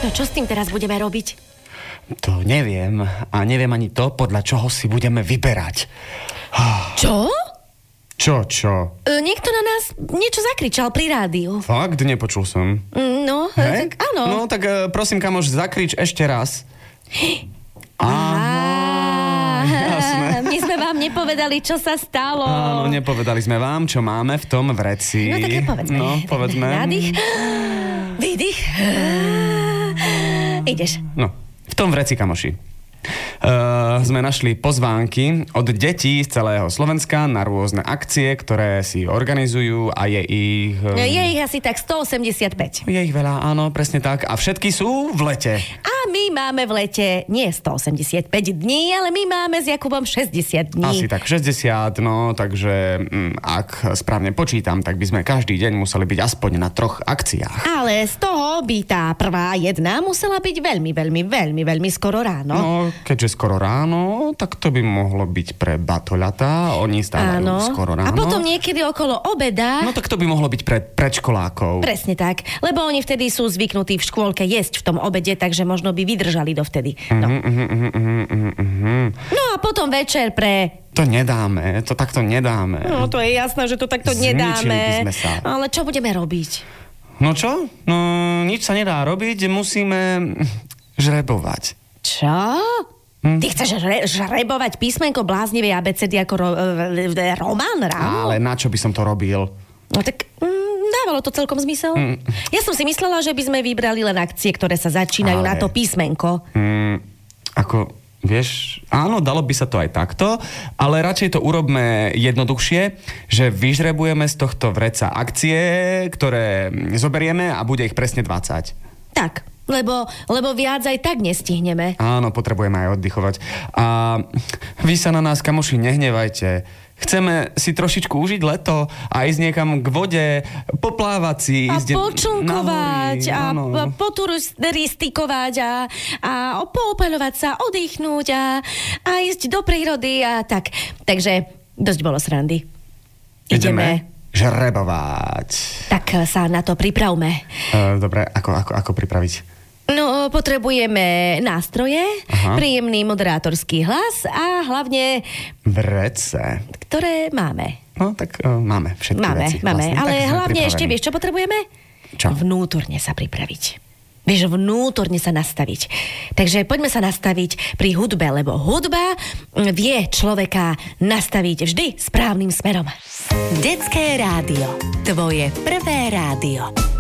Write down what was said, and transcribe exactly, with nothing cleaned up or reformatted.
No čo s tým teraz budeme robiť? To neviem. A neviem ani to, podľa čoho si budeme vyberať. Čo? Čo, čo? E, niekto na nás niečo zakričal pri rádiu. Fakt? Nepočul som. No, Hej? tak áno. No, tak uh, prosím, kamoš, zakrič ešte raz. Aha, jasné. my sme vám nepovedali, čo sa stalo. Áno, nepovedali sme vám, čo máme v tom vreci. No tak povedzme. No, povedzme. Nádych, výdych. Ideš. No, v tom vreci, kamoši. Uh, sme našli pozvánky od detí z celého Slovenska na rôzne akcie, ktoré si organizujú a je ich... Um... Je ich asi tak stoosemdesiatpäť. Je ich veľa, áno, presne tak. A všetky sú v lete. A my máme v lete nie stoosemdesiatpäť dní, ale my máme s Jakubom šesťdesiat dní. Asi tak šesťdesiat, no, takže mm, ak správne počítam, tak by sme každý deň museli byť aspoň na troch akciách. Ale z toho by tá prvá jedna musela byť veľmi, veľmi, veľmi, veľmi skoro ráno. No, keďže skoro ráno, tak to by mohlo byť pre batoľatá. Oni stávajú Áno. skoro ráno. A potom niekedy okolo obeda. No tak to by mohlo byť pre predškolákov. Presne tak, lebo oni vtedy sú zvyknutí v škôlke jesť v tom obede, takže možno by vydržali dovtedy. No, Uh-huh, uh-huh, uh-huh, uh-huh. no a potom večer pre... To nedáme, to takto nedáme. No to je jasné, že to takto Zničili nedáme. by sme sa. Ale čo budeme robiť? No čo? No nič sa nedá robiť, musíme žrebovať. Čo? Hm? Ty chceš žre- žrebovať písmenko bláznivej abecedy ako ro- e, román ráno? Ale na čo by som to robil? No tak mm, dávalo to celkom zmysel. Mm. Ja som si myslela, že by sme vybrali len akcie, ktoré sa začínajú Ale... na to písmenko. Mm, ako, vieš, áno, dalo by sa to aj takto, ale radšej to urobme jednoduchšie, že vyžrebujeme z tohto vreca akcie, ktoré zoberieme a bude ich presne dvadsať. Tak, lebo, lebo viac aj tak nestihneme. Áno, potrebujeme aj oddychovať. A vy sa na nás, kamoši, nehnevajte. Chceme si trošičku užiť leto a ísť niekam k vode, poplávať si. A ísť počunkovať na hory, a áno. poturistikovať a, a poopeľovať sa, oddychnúť a, a ísť do prírody a tak. Takže dosť bolo srandy. Ideme žrebovať. Tak sa na to pripravme. Uh, dobre, ako, ako, ako pripraviť? No, potrebujeme nástroje, Aha. príjemný moderátorský hlas a hlavne... Vrece. Ktoré máme. No, tak uh, máme všetky Máme, veci. máme, vlastne. ale Tak sme hlavne pripravení. ešte vieš, čo potrebujeme? Čo? Vnútorne sa pripraviť. Vieš, vnútorne sa nastaviť. Takže poďme sa nastaviť pri hudbe, lebo hudba vie človeka nastaviť vždy správnym smerom. Detské rádio. Tvoje prvé rádio.